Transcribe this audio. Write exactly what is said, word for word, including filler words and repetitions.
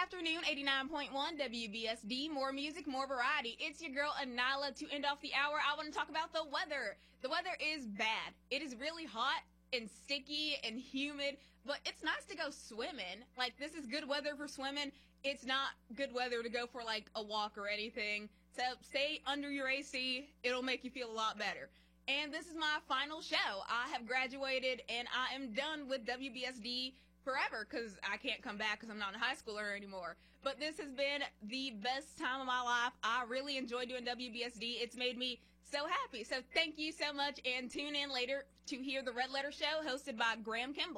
afternoon, eighty-nine point one W B S D. More music, more variety. It's your girl, Anila. To end off the hour, I want to talk about the weather. The weather is bad. It is really hot and sticky and humid, but it's nice to go swimming. Like, this is good weather for swimming. It's not good weather to go for, like, a walk or anything. So stay under your A C. It'll make you feel a lot better. And this is my final show. I have graduated, and I am done with W B S D forever because I can't come back because I'm not a high schooler anymore. But this has been the best time of my life. I really enjoy doing W B S D. It's made me so happy. So thank you so much, and tune in later to hear the Red Letter Show hosted by Graham Kimball.